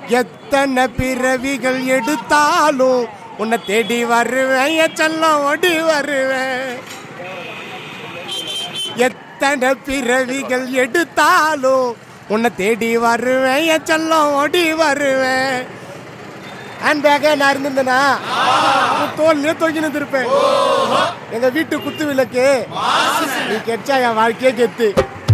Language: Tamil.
எத்தனை பிறவிகள் எடுத்தாலும் உன்னை தேடி வருவேன் என் செல்லம் ஓடி வருவேன். எத்தனை பிறவிகள் எடுத்தாலும் உன்னை தேடி வருவேன் என் செல்லம் ஓடி வருவேன். ஹேண்ட் பேக்கே நான் இருந்திருந்தேனா தோல்லையே தொங்கினு இருப்பேன். எங்க வீட்டு குத்து விளக்கு நீ கெச்சா என் வாழ்க்கையே கெத்து.